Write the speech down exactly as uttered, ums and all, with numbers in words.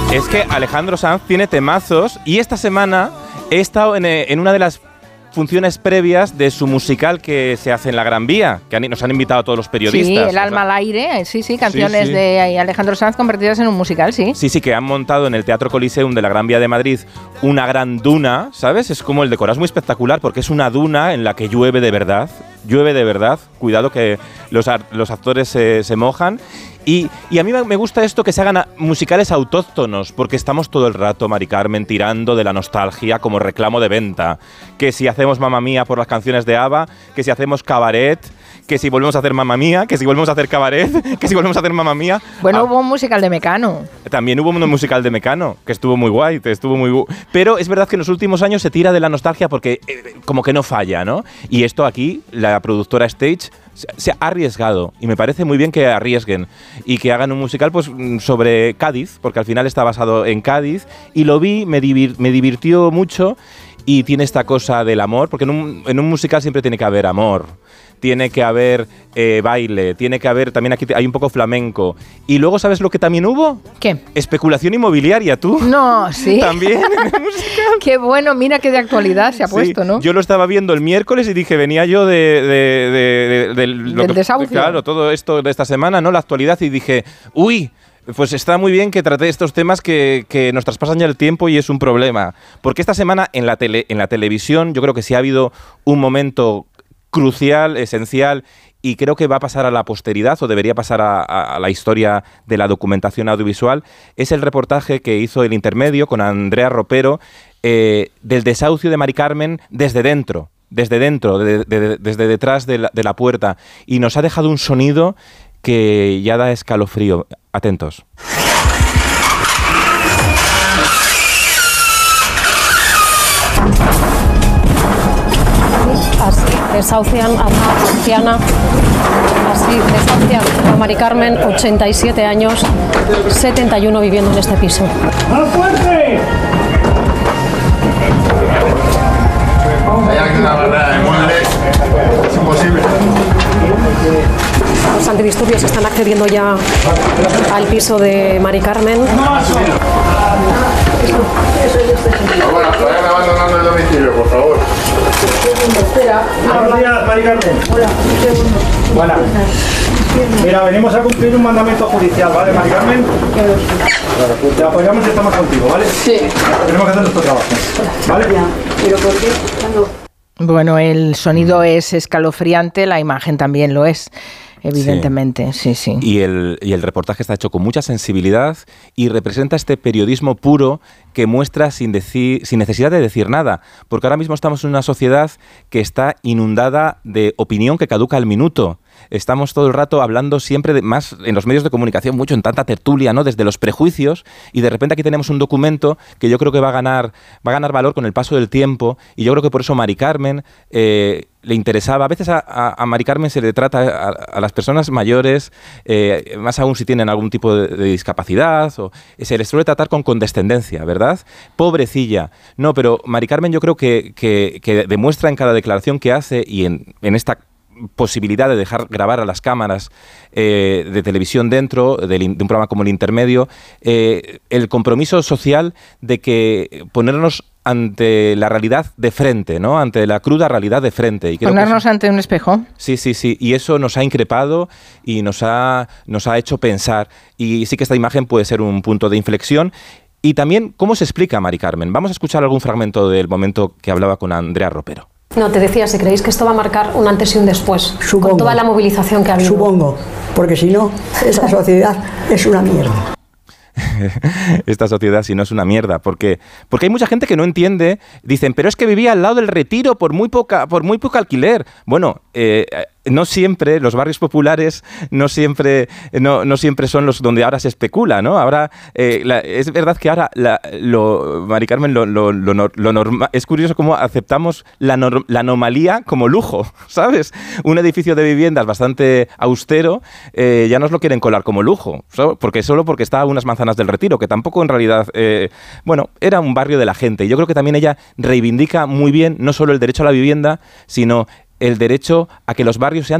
Es que Alejandro Sanz tiene temazos y esta semana he estado en, en una de las funciones previas de su musical que se hace en la Gran Vía, que han, nos han invitado a todos los periodistas. Sí, El alma al aire, sí, sí, canciones sí, sí. de Alejandro Sanz convertidas en un musical, sí. Sí, sí, que han montado en el Teatro Coliseum de la Gran Vía de Madrid una gran duna, ¿sabes? Es como el decorado, es muy espectacular porque es una duna en la que llueve de verdad, llueve de verdad, cuidado que los, los actores se, se mojan. Y, y a mí me gusta esto que se hagan musicales autóctonos, porque estamos todo el rato, Mari Carmen, tirando de la nostalgia como reclamo de venta. Que si hacemos Mamma Mía por las canciones de ABBA, que si hacemos cabaret, que si volvemos a hacer Mamma Mía, que si volvemos a hacer cabaret, que si volvemos a hacer Mamma Mía. Bueno, ah, hubo un musical de Mecano. También hubo un musical de Mecano, que estuvo muy guay, estuvo muy gu- Pero es verdad que en los últimos años se tira de la nostalgia porque eh, como que no falla, ¿no? Y esto aquí, la productora Stage se ha arriesgado y me parece muy bien que arriesguen y que hagan un musical pues sobre Cádiz, porque al final está basado en Cádiz y lo vi, me, divir, me divirtió mucho y tiene esta cosa del amor, porque en un, en un musical siempre tiene que haber amor, tiene que haber eh, baile, tiene que haber, también aquí hay un poco flamenco. Y luego, ¿sabes lo que también hubo? ¿Qué? Especulación inmobiliaria, ¿tú? No, sí. También en el musical. Qué bueno, mira qué de actualidad se ha sí, puesto, ¿no? Yo lo estaba viendo el miércoles y dije, venía yo de... de, de, de, de lo del que, desahucio. Claro, todo esto de esta semana, ¿no? La actualidad, y dije, uy... Pues está muy bien que trate estos temas que, que nos traspasan ya el tiempo y es un problema. Porque esta semana en la, tele, en la televisión yo creo que sí ha habido un momento crucial, esencial, y creo que va a pasar a la posteridad o debería pasar a, a, a la historia de la documentación audiovisual. Es el reportaje que hizo El Intermedio con Andrea Ropero eh, del desahucio de Mari Carmen desde dentro. Desde dentro, de, de, de, desde detrás de la, de la puerta. Y nos ha dejado un sonido que ya da escalofrío. Atentos. Así desahucian a una anciana, así desahucian a Mari Carmen, ochenta y siete años, setenta y uno viviendo en este piso. ¡Más fuerte! Hay aquí una barrera de muebles, es imposible. Los antidisturbios están accediendo ya al piso de Mari Carmen. Bueno, vayan abandonando el domicilio, por favor. Buenos días, Mari Carmen. Hola. Buenas. Mira, venimos a cumplir un mandamiento judicial, ¿vale, Mari Carmen? Te apoyamos y estamos contigo, ¿vale? Sí. Tenemos que hacer nuestro trabajo, ¿vale? ¿Pero por qué? Bueno, el sonido es escalofriante, la imagen también lo es. Evidentemente, sí, sí. sí. Y, el, y el reportaje está hecho con mucha sensibilidad y representa este periodismo puro que muestra sin, decir, sin necesidad de decir nada. Porque ahora mismo estamos en una sociedad que está inundada de opinión que caduca al minuto. Estamos todo el rato hablando siempre de, más en los medios de comunicación, mucho en tanta tertulia, ¿no? Desde los prejuicios, y de repente aquí tenemos un documento que yo creo que va a ganar, va a ganar valor con el paso del tiempo, y yo creo que por eso Mari Carmen eh, le interesaba. A veces a, a, a Mari Carmen se le trata a, a las personas mayores, eh, más aún si tienen algún tipo de, de discapacidad, o se les suele tratar con condescendencia, ¿verdad? Pobrecilla. No, pero Mari Carmen yo creo que, que, que demuestra en cada declaración que hace y en, en esta posibilidad de dejar grabar a las cámaras eh, de televisión dentro de, de un programa como El Intermedio, eh, el compromiso social de que ponernos ante la realidad de frente, ¿no? Ante la cruda realidad de frente. Y creo Ponernos que eso, ante un espejo. Sí, sí, sí. Y eso nos ha increpado y nos ha, nos ha hecho pensar. Y sí que esta imagen puede ser un punto de inflexión. Y también, ¿cómo se explica Mari Carmen? Vamos a escuchar algún fragmento del momento que hablaba con Andrea Ropero. No, te decía, si creéis que esto va a marcar un antes y un después, Supongo, con toda la movilización que ha habido. Supongo, porque si no, esta sociedad es una mierda. Esta sociedad si no es una mierda, porque porque hay mucha gente que no entiende, dicen, pero es que vivía al lado del Retiro por muy poca por muy poco alquiler. Bueno, eh, no siempre los barrios populares no siempre no, no siempre son los donde ahora se especula, ¿no? Ahora eh, la, es verdad que ahora la, lo Mari Carmen lo, lo, lo, lo normal, es curioso cómo aceptamos la, norm, la anomalía como lujo, ¿sabes? Un edificio de viviendas bastante austero eh, ya nos lo quieren colar como lujo, porque solo porque está a unas manzanas del Retiro, que tampoco en realidad, eh, bueno, era un barrio de la gente. Y yo creo que también ella reivindica muy bien no solo el derecho a la vivienda, sino el derecho a que los barrios sean